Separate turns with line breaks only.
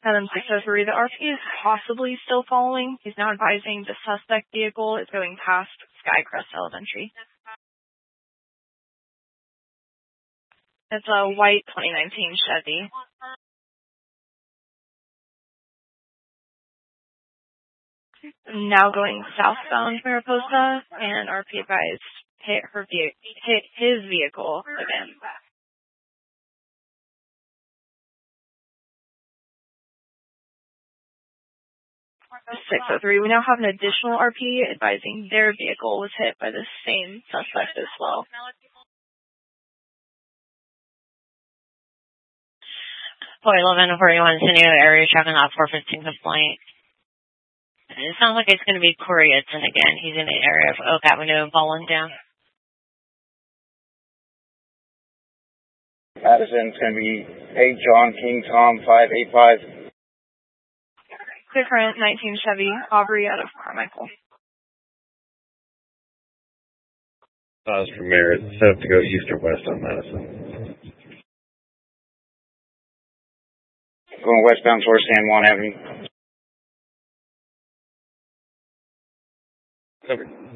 And 603, the RP is possibly still following. He's now advising the suspect vehicle is going past Skycrest Elementary. It's a white 2019 Chevy. Now going southbound Mariposa, and RP advised hit his vehicle again. 603. We now have an additional RP advising their vehicle was hit by the same suspect as well.
411-41, San Diego area traffic lot 415 complaint. It sounds like it's going to be Corey Edson again. He's in the area of Oak Avenue, Volendam.
Madison's going to be 8 John King Tom 585.
Clear current 19 Chevy, Aubrey out of Carmichael.
Pause for Merritt. Set up to go east or west on Madison.
Going westbound towards San Juan Avenue.
Covered.